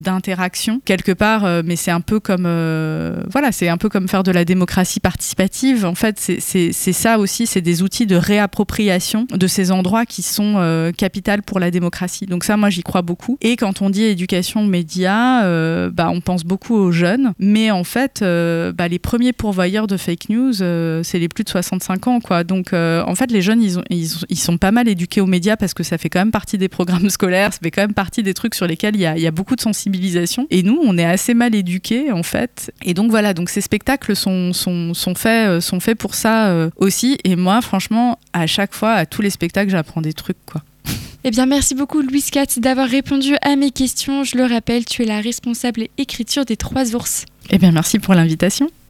d'interaction quelque part, mais c'est un peu comme c'est un peu comme faire de la démocratie participative. En fait, c'est ça aussi, c'est des outils de réappropriation de ces endroits qui sont capitales pour la démocratie. Donc ça, moi, j'y crois beaucoup. Et quand on dit éducation médias, on pense beaucoup aux jeunes, mais en fait, les premiers pourvoyeurs de fake news, c'est les plus de 65 ans, quoi. Donc en fait, les jeunes, ils sont pas mal éduqués aux médias parce que ça fait quand même partie des programmes scolaires, ça fait quand même partie des trucs sur lesquels il y a beaucoup de sensibilisation. Et nous, on est assez mal éduqués, en fait. Et donc voilà, donc ces spectacles sont faits pour ça aussi. Et moi, franchement, à chaque fois, à tous les spectacles, j'apprends des trucs, quoi. Eh bien, merci beaucoup Louise Katz d'avoir répondu à mes questions. Je le rappelle, tu es la responsable écriture des 3 ours. Eh bien, merci pour l'invitation.